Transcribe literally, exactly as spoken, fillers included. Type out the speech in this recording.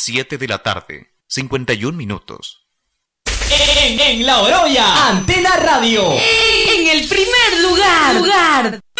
siete de la tarde, cincuenta y un minutos. En, en La Oroya, Antena Radio. En el primer lugar. lugar.